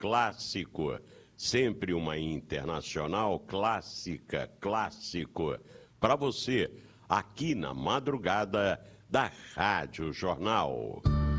clássico. Sempre uma internacional clássica, clássico. Para você, aqui na madrugada da Rádio Jornal.